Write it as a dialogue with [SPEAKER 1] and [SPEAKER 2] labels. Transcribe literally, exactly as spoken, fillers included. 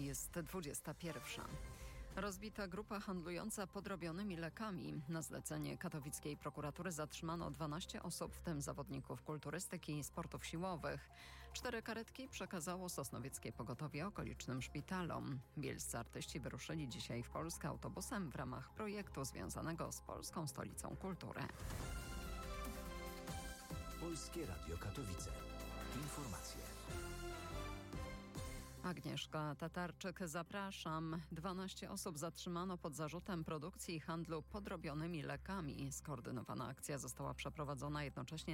[SPEAKER 1] Jest dwudziesta pierwsza. Rozbita grupa handlująca podrobionymi lekami. Na zlecenie katowickiej prokuratury zatrzymano dwanaście osób, w tym zawodników kulturystyki i sportów siłowych. Cztery karetki przekazało sosnowieckie pogotowie okolicznym szpitalom. Bielscy artyści wyruszyli dzisiaj w Polskę autobusem w ramach projektu związanego z Polską Stolicą Kultury.
[SPEAKER 2] Polskie Radio Katowice. Informacje.
[SPEAKER 1] Agnieszka Tatarczyk, zapraszam. dwanaście osób zatrzymano pod zarzutem produkcji i handlu podrobionymi lekami. Skoordynowana akcja została przeprowadzona jednocześnie